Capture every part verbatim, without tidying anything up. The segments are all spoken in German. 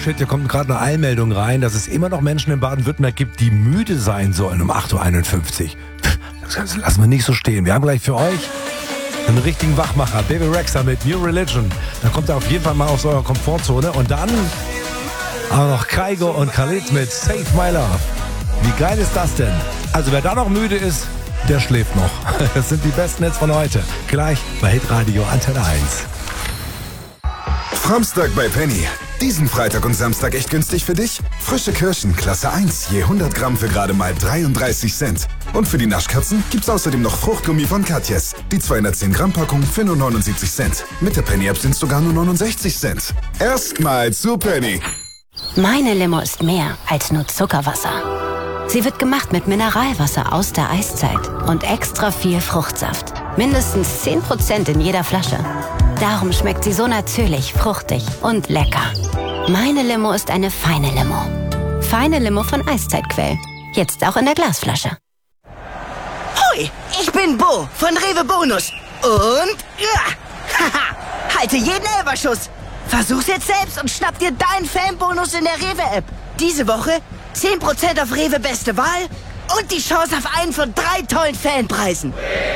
shit, hier kommt gerade eine Eilmeldung rein, dass es immer noch Menschen in Baden-Württemberg gibt, die müde sein sollen um acht Uhr einundfünfzig. Das lassen wir nicht so stehen. Wir haben gleich für euch einen richtigen Wachmacher. Baby Rexha mit New Religion. Da kommt er auf jeden Fall mal aus eurer Komfortzone. Und dann auch noch Kygo und Khalid mit Save My Love. Wie geil ist das denn? Also wer da noch müde ist, der schläft noch. Das sind die besten Hits von heute. Gleich bei Hitradio Antenne eins. Samstag bei Penny. Diesen Freitag und Samstag echt günstig für dich? Frische Kirschen, Klasse eins, je hundert Gramm für gerade mal dreiunddreißig Cent. Und für die Naschkatzen gibt's außerdem noch Fruchtgummi von Katjes. Die zweihundertzehn Gramm Packung für nur neunundsiebzig Cent. Mit der Penny-App sind's sogar nur neunundsechzig Cent. Erstmal zu Penny. Meine Limo ist mehr als nur Zuckerwasser. Sie wird gemacht mit Mineralwasser aus der Eiszeit und extra viel Fruchtsaft. Mindestens zehn Prozent in jeder Flasche. Darum schmeckt sie so natürlich, fruchtig und lecker. Meine Limo ist eine feine Limo. Feine Limo von Eiszeitquell. Jetzt auch in der Glasflasche. Hoi, ich bin Bo von Rewe Bonus. Und ja, haha, halte jeden Elberschuss. Versuch's jetzt selbst und schnapp dir deinen Fanbonus in der Rewe-App. Diese Woche zehn Prozent auf Rewe Beste Wahl und die Chance auf einen von drei tollen Fanpreisen.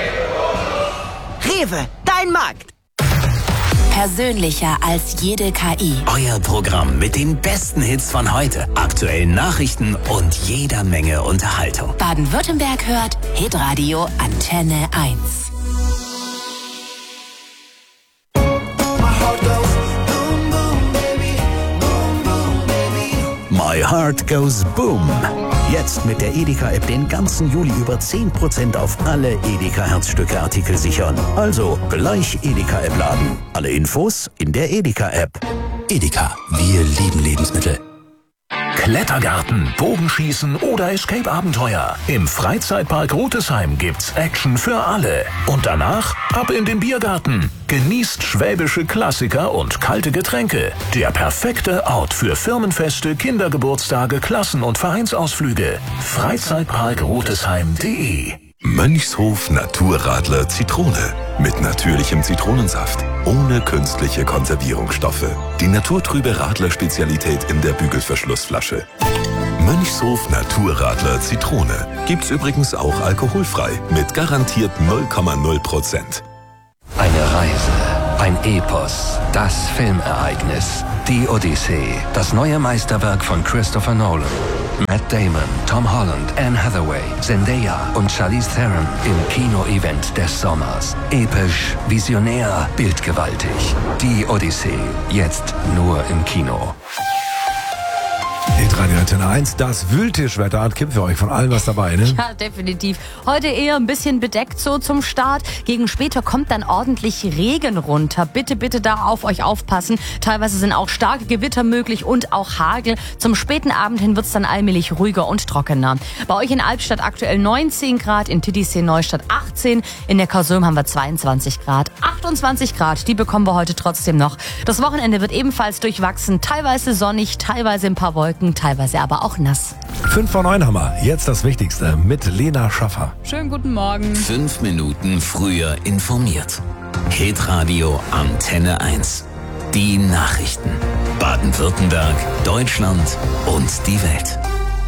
Rewe, dein Markt. Persönlicher als jede K I. Euer Programm mit den besten Hits von heute, aktuellen Nachrichten und jeder Menge Unterhaltung. Baden-Württemberg hört Hitradio Antenne eins. My Heart Goes Boom. Jetzt mit der Edeka-App den ganzen Juli über zehn Prozent auf alle Edeka-Herzstücke-Artikel sichern. Also gleich Edeka-App laden. Alle Infos in der Edeka-App. Edeka, wir lieben Lebensmittel. Klettergarten, Bogenschießen oder Escape-Abenteuer. Im Freizeitpark Rutesheim gibt's Action für alle. Und danach ab in den Biergarten. Genießt schwäbische Klassiker und kalte Getränke. Der perfekte Ort für Firmenfeste, Kindergeburtstage, Klassen- und Vereinsausflüge. Freizeitpark Rutesheim punkt de. Mönchshof Naturradler Zitrone. Mit natürlichem Zitronensaft. Ohne künstliche Konservierungsstoffe. Die naturtrübe Radler-Spezialität in der Bügelverschlussflasche. Mönchshof Naturradler Zitrone. Gibt's übrigens auch alkoholfrei. Mit garantiert null Komma null Prozent. Eine Reise, ein Epos, das Filmereignis, die Odyssee, das neue Meisterwerk von Christopher Nolan. Matt Damon, Tom Holland, Anne Hathaway, Zendaya und Charlize Theron im Kino-Event des Sommers. Episch, visionär, bildgewaltig. Die Odyssee, jetzt nur im Kino. Hitradio Antenne eins, das Wühltischwetter hat Kim für euch von allem was dabei, ne? Ja, definitiv. Heute eher ein bisschen bedeckt so zum Start. Gegen später kommt dann ordentlich Regen runter. Bitte, bitte da auf euch aufpassen. Teilweise sind auch starke Gewitter möglich und auch Hagel. Zum späten Abend hin wird's dann allmählich ruhiger und trockener. Bei euch in Albstadt aktuell neunzehn Grad, in Titisee Neustadt achtzehn, in der Kausum haben wir zweiundzwanzig Grad. achtundzwanzig Grad, die bekommen wir heute trotzdem noch. Das Wochenende wird ebenfalls durchwachsen, teilweise sonnig, teilweise ein paar Wolken, teilweise aber auch nass. Fünf vor neun haben wir. Jetzt das Wichtigste mit Lena Schaffer. Schönen guten Morgen. Fünf Minuten früher informiert. Hitradio Antenne eins. Die Nachrichten. Baden-Württemberg, Deutschland und die Welt.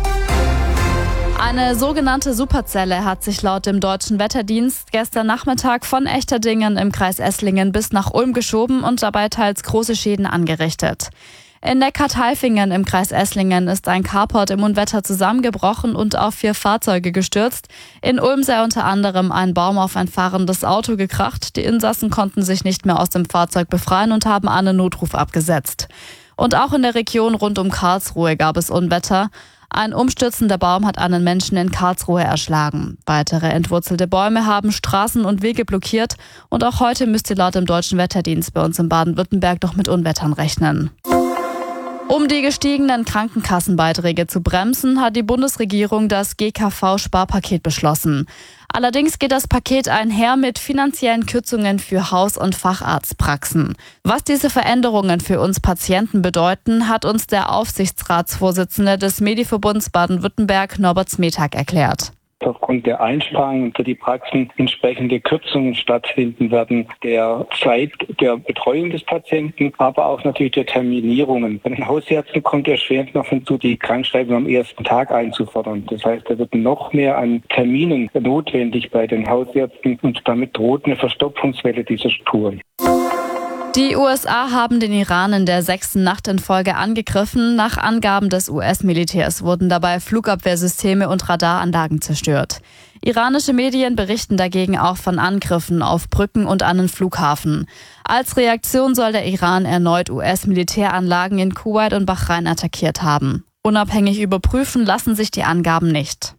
Eine sogenannte Superzelle hat sich laut dem Deutschen Wetterdienst gestern Nachmittag von Echterdingen im Kreis Esslingen bis nach Ulm geschoben und dabei teils große Schäden angerichtet. In Neckar-Tailfingen im Kreis Esslingen ist ein Carport im Unwetter zusammengebrochen und auf vier Fahrzeuge gestürzt. In Ulm sei unter anderem ein Baum auf ein fahrendes Auto gekracht. Die Insassen konnten sich nicht mehr aus dem Fahrzeug befreien und haben einen Notruf abgesetzt. Und auch in der Region rund um Karlsruhe gab es Unwetter. Ein umstürzender Baum hat einen Menschen in Karlsruhe erschlagen. Weitere entwurzelte Bäume haben Straßen und Wege blockiert. Und auch heute müsst ihr laut dem Deutschen Wetterdienst bei uns in Baden-Württemberg noch mit Unwettern rechnen. Um die gestiegenen Krankenkassenbeiträge zu bremsen, hat die Bundesregierung das G K V-Sparpaket beschlossen. Allerdings geht das Paket einher mit finanziellen Kürzungen für Haus- und Facharztpraxen. Was diese Veränderungen für uns Patienten bedeuten, hat uns der Aufsichtsratsvorsitzende des Mediverbunds Baden-Württemberg, Norbert Smetag, erklärt. Aufgrund der Einsparungen für die Praxen entsprechende Kürzungen stattfinden werden, der Zeit der Betreuung des Patienten, aber auch natürlich der Terminierungen. Bei den Hausärzten kommt erschwerend noch hinzu, die Krankschreibung am ersten Tag einzufordern. Das heißt, da wird noch mehr an Terminen notwendig bei den Hausärzten und damit droht eine Verstopfungswelle dieser Spuren. Die U S A haben den Iran in der sechsten Nacht in Folge angegriffen. Nach Angaben des U S-Militärs wurden dabei Flugabwehrsysteme und Radaranlagen zerstört. Iranische Medien berichten dagegen auch von Angriffen auf Brücken und einen Flughafen. Als Reaktion soll der Iran erneut U S-Militäranlagen in Kuwait und Bahrain attackiert haben. Unabhängig überprüfen lassen sich die Angaben nicht.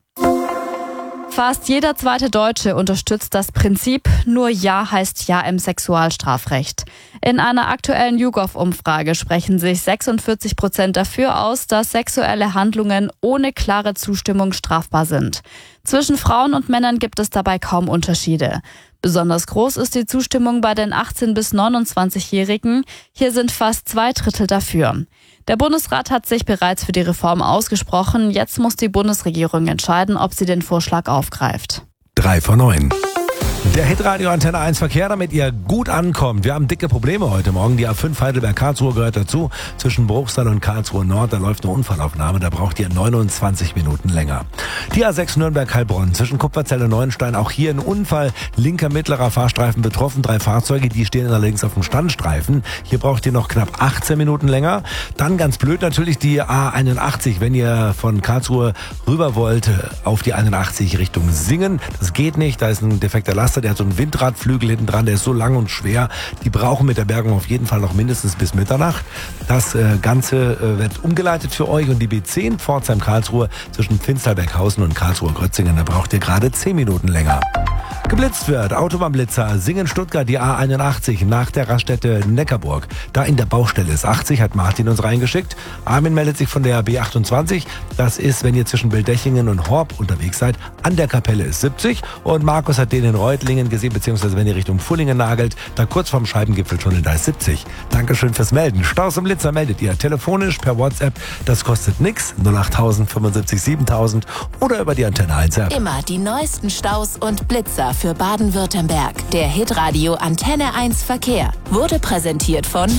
Fast jeder zweite Deutsche unterstützt das Prinzip, nur Ja heißt Ja im Sexualstrafrecht. In einer aktuellen YouGov-Umfrage sprechen sich sechsundvierzig Prozent dafür aus, dass sexuelle Handlungen ohne klare Zustimmung strafbar sind. Zwischen Frauen und Männern gibt es dabei kaum Unterschiede. Besonders groß ist die Zustimmung bei den achtzehn- bis neunundzwanzigjährigen. Hier sind fast zwei Drittel dafür. Der Bundesrat hat sich bereits für die Reform ausgesprochen. Jetzt muss die Bundesregierung entscheiden, ob sie den Vorschlag aufgreift. Drei vor neun. Der Hitradio Antenne eins Verkehr, damit ihr gut ankommt. Wir haben dicke Probleme heute Morgen. Die A fünf Heidelberg-Karlsruhe gehört dazu. Zwischen Bruchsal und Karlsruhe Nord, da läuft eine Unfallaufnahme. Da braucht ihr neunundzwanzig Minuten länger. Die A sechs Nürnberg-Heilbronn zwischen Kupferzell und Neuenstein. Auch hier ein Unfall. Linker mittlerer Fahrstreifen betroffen. Drei Fahrzeuge, die stehen allerdings auf dem Standstreifen. Hier braucht ihr noch knapp achtzehn Minuten länger. Dann ganz blöd natürlich die A einundachtzig, wenn ihr von Karlsruhe rüber wollt auf die einundachtzig Richtung Singen. Das geht nicht. Da ist ein defekter Laster. Der hat so einen Windradflügel hinten dran, der ist so lang und schwer. Die brauchen mit der Bergung auf jeden Fall noch mindestens bis Mitternacht. Das äh, Ganze äh, wird umgeleitet für euch. Und die B zehn Pforzheim-Karlsruhe zwischen Finsterberghausen und Karlsruhe-Grötzingen, da braucht ihr gerade zehn Minuten länger. Geblitzt wird, Autobahnblitzer, Singen-Stuttgart, die A einundachtzig nach der Raststätte Neckarburg. Da in der Baustelle ist achtzig, hat Martin uns reingeschickt. Armin meldet sich von der B achtundzwanzig. Das ist, wenn ihr zwischen Bildechingen und Horb unterwegs seid. An der Kapelle ist siebzig. Und Markus hat den in Reutlingen gesehen, beziehungsweise wenn ihr Richtung Fullingen nagelt, da kurz vorm Scheibengipfel schon in da ist siebzig. Dankeschön fürs Melden. Staus im Blitzer meldet ihr telefonisch per WhatsApp. Das kostet nix. null acht tausend fünfundsiebzig siebentausend oder über die Antenne eins App. Immer die neuesten Staus und Blitzer für Baden-Württemberg. Der Hitradio Antenne eins Verkehr wurde präsentiert von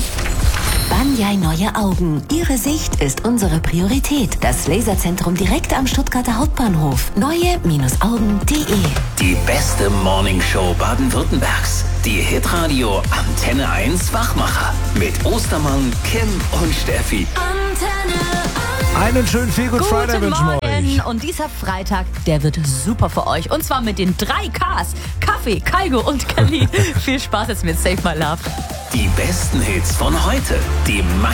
Banyai Neue Augen. Ihre Sicht ist unsere Priorität. Das Laserzentrum direkt am Stuttgarter Hauptbahnhof. neue Augen punkt de. Die beste Morningshow Baden-Württembergs. Die Hitradio Antenne eins Wachmacher. Mit Ostermann, Kim und Steffi. Antenne Einen schönen Feel-Good Friday wünschen wir euch. Und dieser Freitag, der wird super für euch. Und zwar mit den drei Ks. Kaffee, Kaigo und Kali. Viel Spaß jetzt mit Save My Love. Die besten Hits von heute. Die